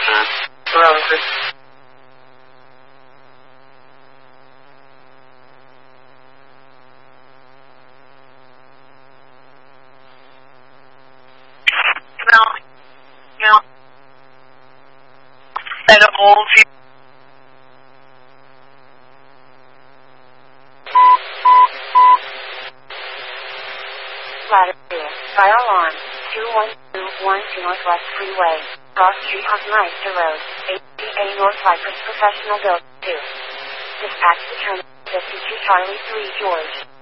Around Chris. No. Edibles. Ladder here. Fire alarm. 21212 Northwest Freeway. Cross Street Hoffmeister Road. APA North Cypress Professional Build 2. Dispatch determined 52 Charlie 3 George.